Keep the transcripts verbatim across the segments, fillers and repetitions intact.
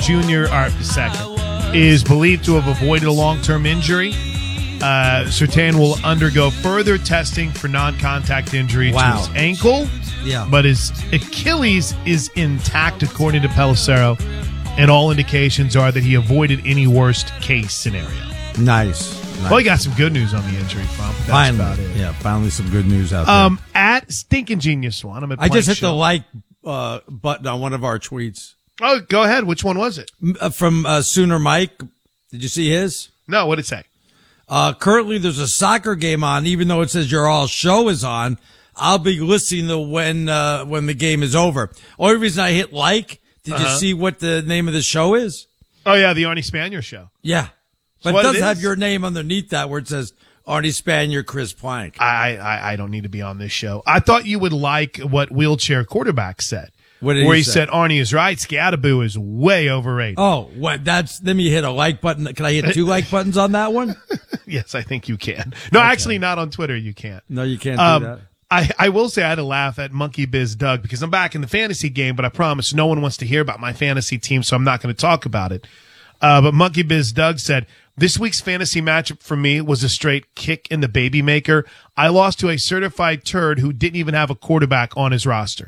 Junior, or the second, is believed to have avoided a long-term injury. Uh, Surtain will undergo further testing for non-contact injury Wow. to his ankle. Yeah. But his Achilles is intact, according to Pelissero, and all indications are that he avoided any worst-case scenario. Nice. nice. Well, he got some good news on the injury front. That's finally, about it. yeah, finally some good news out there. Um, at Stinking Genius One, I'm at I just Plank hit Show. the like uh, button on one of our tweets Oh, go ahead. Which one was it? M- uh, from uh, Sooner Mike. Did you see his? No, what did it say? Uh, currently, there's a soccer game on. Even though it says your all show is on, I'll be listening to when uh, when the game is over. Only reason I hit like. Did you Uh-huh. see what the name of the show is? Oh, yeah, the Arnie Spanier show. Yeah, but what it does it have is? your name underneath that where it says Arnie Spanier, Chris Plank. I, I I don't need to be on this show. I thought you would like what Wheelchair Quarterback said. What did where he he say? said Arnie is right. Scattaboo is way overrated. Oh, what? That's let me hit a like button. Can I hit two like buttons on that one? Yes, I think you can. No, actually, not on Twitter. You can't. No, you can't do Um, that. I, I will say I had to laugh at Monkey Biz Doug because I'm back in the fantasy game, but I promise no one wants to hear about my fantasy team, so I'm not going to talk about it. Uh, but Monkey Biz Doug said, this week's fantasy matchup for me was a straight kick in the baby maker. I lost to a certified turd who didn't even have a quarterback on his roster.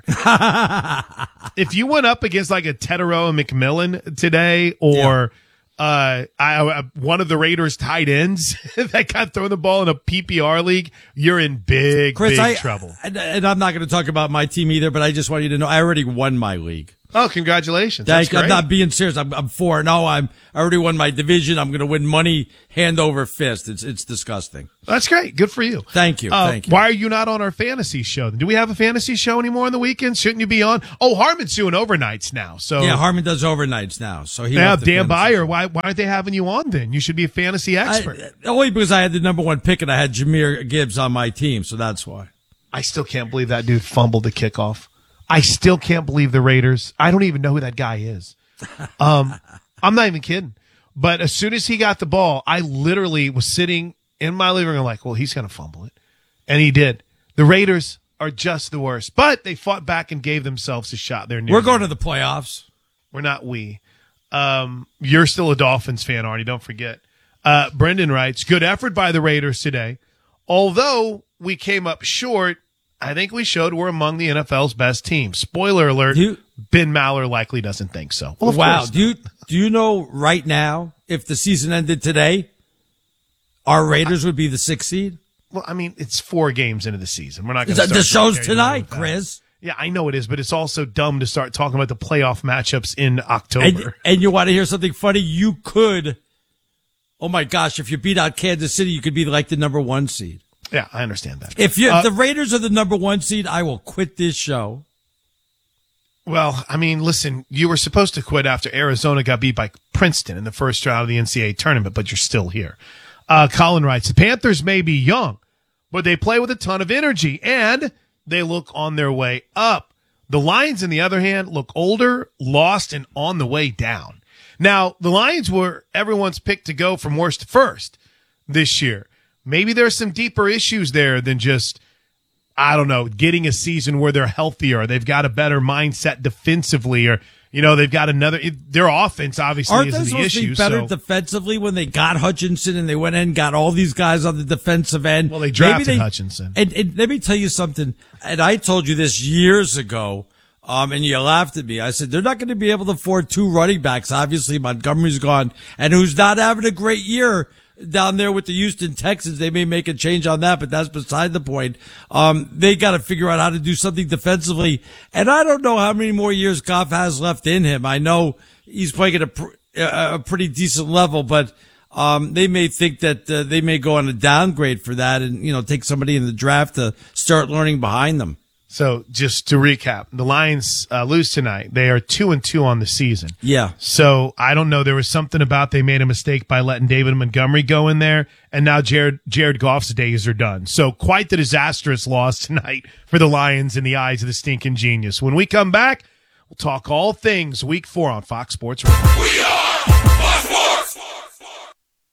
If you went up against like a Tetero and McMillan today or uh, I, I, one of the Raiders tight ends that got thrown the ball in a P P R league, you're in big, Chris, big I, trouble. And, and I'm not going to talk about my team either, but I just want you to know I already won my league. Oh, congratulations. That's Thank, I'm great. not being serious. I'm, I'm four and oh. I'm I already won my division. I'm going to win money hand over fist. It's it's disgusting. That's great. Good for you. Thank you. Uh, Thank you. Why are you not on our fantasy show? Do we have a fantasy show anymore on the weekends? Shouldn't you be on? Oh, Harmon's doing overnights now. So Yeah, Harmon does overnights now. So he yeah, left the Dan fantasy Byer. show. Why why aren't they having you on then? You should be a fantasy expert. I, only because I had the number one pick and I had Jahmyr Gibbs on my team, so that's why. I still can't believe that dude fumbled the kickoff. I still can't believe the Raiders. I don't even know who that guy is. Um, I'm not even kidding. But as soon as he got the ball, I literally was sitting in my living room like, well, he's going to fumble it. And he did. The Raiders are just the worst. But they fought back and gave themselves a shot. They're near We're going to the playoffs. We're not we. Um, you're still a Dolphins fan, Arnie. Don't forget. Uh, Brendan writes, good effort by the Raiders today. Although we came up short, I think we showed we're among the N F L's best teams. Spoiler alert, You- Ben Maller likely doesn't think so. Well, of Wow. course Do you do you know right now if the season ended today, our Raiders would be the sixth seed? Well, I mean, it's four games into the season. We're not going The, to the show's carrying on tonight, with that. Chris. Yeah, I know it is, but it's also dumb to start talking about the playoff matchups in October. And, and you want to hear something funny? You could. Oh my gosh! If you beat out Kansas City, you could be like the number one seed. Yeah, I understand that. If you, Uh, if the Raiders are the number one seed, I will quit this show. Well, I mean, listen, you were supposed to quit after Arizona got beat by Princeton in the first round of the N C double A tournament, but you're still here. Uh, Colin writes, the Panthers may be young, but they play with a ton of energy, and they look on their way up. The Lions, on the other hand, look older, lost, and on the way down. Now, the Lions were everyone's pick to go from worst to first this year. Maybe there's some deeper issues there than just, I don't know, getting a season where they're healthier. They've got a better mindset defensively, or, you know, they've got another, their offense obviously Aren't they isn't the supposed to be issue. better So, defensively when they got Hutchinson and they went in and got all these guys on the defensive end? well, they Maybe drafted they- Hutchinson. And, and let me tell you something. And I told you this years ago, um, and you laughed at me. I said they're not going to be able to afford two running backs. Obviously, Montgomery's gone, and who's not having a great year down there with the Houston Texans. They may make a change on that, but that's beside the point. Um, they got to figure out how to do something defensively. And I don't know how many more years Goff has left in him. I know he's playing at a, pr- a pretty decent level, but um, they may think that uh, they may go on a downgrade for that and, you know, take somebody in the draft to start learning behind them. So just to recap, the Lions uh, lose tonight. They are two and two on the season. Yeah. So I don't know. There was something about they made a mistake by letting David Montgomery go in there, and now Jared Jared Goff's days are done. So quite the disastrous loss tonight for the Lions in the eyes of the stinking genius. When we come back, we'll talk all things Week Four on Fox Sports Radio. We are Fox Sports.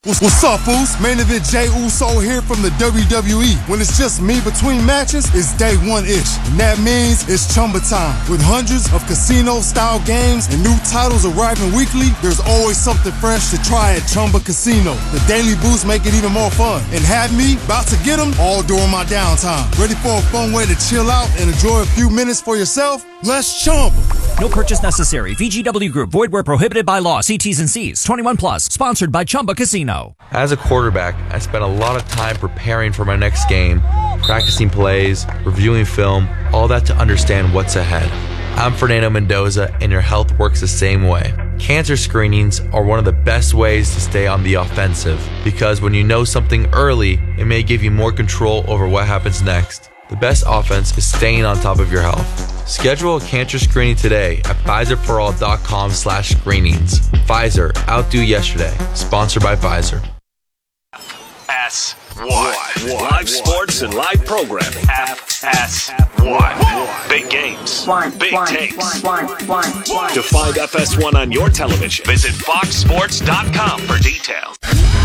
What's, what's up, Oos? Main event Jay Uso here from the W W E. When it's just me between matches, it's day one-ish. And that means it's Chumba time. With hundreds of casino-style games and new titles arriving weekly, there's always something fresh to try at Chumba Casino. The daily boosts make it even more fun. And have me about to get them all during my downtime. Ready for a fun way to chill out and enjoy a few minutes for yourself? Let's Chumba. No purchase necessary. V G W Group. Void where prohibited by law. See T's and C's. twenty-one plus. Sponsored by Chumba Casino. As a quarterback, I spent a lot of time preparing for my next game, practicing plays, reviewing film, all that to understand what's ahead. I'm Fernando Mendoza, and your health works the same way. Cancer screenings are one of the best ways to stay on the offensive, because when you know something early, it may give you more control over what happens next. The best offense is staying on top of your health. Schedule a cancer screening today at Pfizer For All dot com slash screenings. Pfizer, outdo yesterday. Sponsored by Pfizer. F S one. Live sports and live programming. F S one. Big games. Big takes. To find F S one on your television, visit fox sports dot com for details.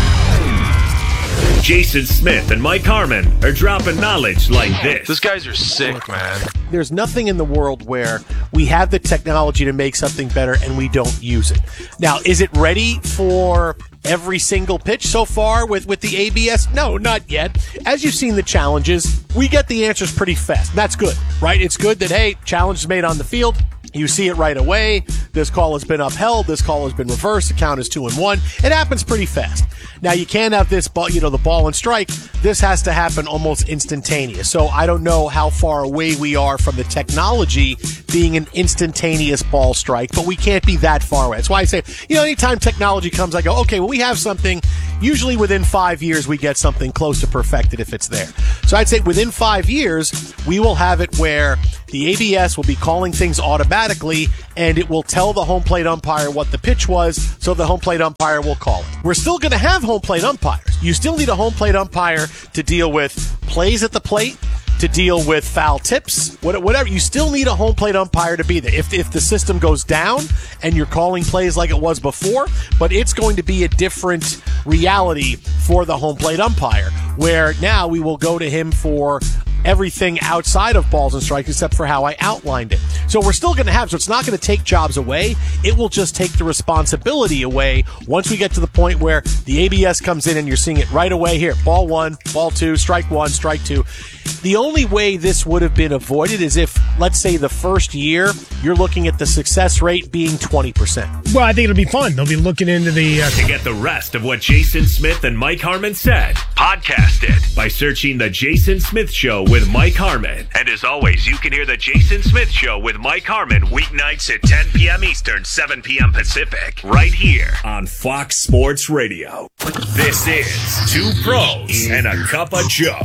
Jason Smith and Mike Harmon are dropping knowledge like this. Those guys are sick, man. There's nothing in the world where we have the technology to make something better and we don't use it. Now, is it ready for every single pitch so far with, with the A B S? No, not yet. As you've seen the challenges, we get the answers pretty fast. That's good, right? It's good that, hey, challenge is made on the field. You see it right away. This call has been upheld. This call has been reversed. The count is two and one. It happens pretty fast. Now, you can't have this ball, you know, the ball and strike. This has to happen almost instantaneous. So I don't know how far away we are from the technology being an instantaneous ball strike, but we can't be that far away. That's why I say, you know, anytime technology comes, I go, okay, well, we have something. Usually within five years, we get something close to perfected if it's there. So I'd say within five years, we will have it where the A B S will be calling things automatically, and it will tell the home plate umpire what the pitch was, so the home plate umpire will call it. We're still going to have home plate umpires. You still need a home plate umpire to deal with plays at the plate, to deal with foul tips, whatever. You still need a home plate umpire to be there. If, if the system goes down and you're calling plays like it was before, but it's going to be a different reality for the home plate umpire, where now we will go to him for everything outside of balls and strikes except for how I outlined it. So we're still going to have, so it's not going to take jobs away. It will just take the responsibility away once we get to the point where the A B S comes in and you're seeing it right away here. Ball one, ball two, strike one, strike two. The only way this would have been avoided is if, let's say, the first year you're looking at the success rate being twenty percent. Well, I think it'll be fun. They'll be looking into the... Uh... To get the rest of what Jason Smith and Mike Harmon said, podcast it by searching The Jason Smith Show with Mike Harmon. And as always, you can hear The Jason Smith Show with Mike Harmon weeknights at ten p.m. Eastern, seven p.m. Pacific, right here on Fox Sports Radio. This is Two Pros and a Cup of Joe.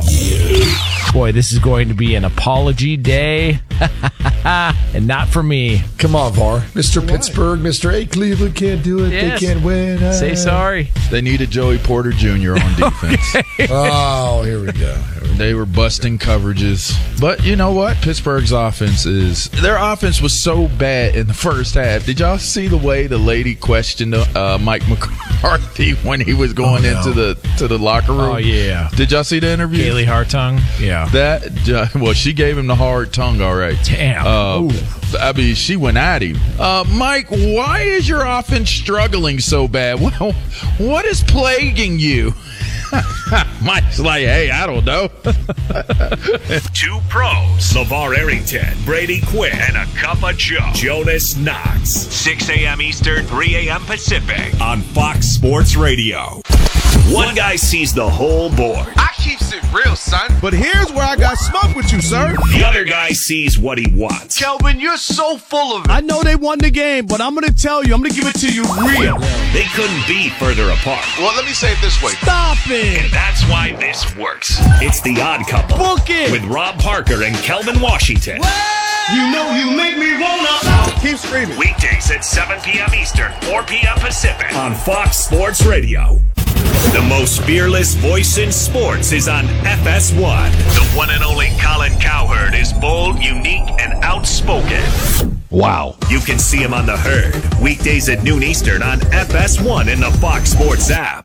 Boy, this is going to be an apology day, and not for me. Come on, V A R. Mister Pittsburgh, Mister A. Cleveland can't do it. Yes. They can't win. Uh, Say sorry. They needed Joey Porter Junior on defense. Okay. Oh, here we go. They were busting coverages. But you know what? Pittsburgh's offense is... Their offense was so bad in the first half. Did y'all see the way the lady questioned uh, Mike McCarthy when he was going oh, no. into the to the locker room? Oh, yeah. Did y'all see the interview? Kaylee Hartung? Yeah. That, well, she gave him the hard tongue, all right. Damn. Uh, I mean, she went at him. Uh, Mike, why is your offense struggling so bad? Well, what is plaguing you? Mike's like, hey, I don't know. Two pros, LeVar Arrington, Brady Quinn, and a cup of Joe, Jonas Knox. six a.m. Eastern, three a.m. Pacific on Fox Sports Radio. One guy sees the whole board. I keeps it real, son. But here's where I got smoked with you, sir. The other guy sees what he wants. Kelvin, you're so full of it. I know they won the game, but I'm going to tell you, I'm going to give it to you real. They couldn't be further apart. Well, let me say it this way. Stop it. And that's why this works. It's The Odd Couple. Book it. With Rob Parker and Kelvin Washington. Well, you know you make me wanna. Keep screaming. Weekdays at seven p.m. Eastern, four p.m. Pacific on Fox Sports Radio. The most fearless voice in sports is on F S one. The one and only Colin Cowherd is bold, unique, and outspoken. Wow. You can see him on The Herd, weekdays at noon Eastern on F S one in the Fox Sports app.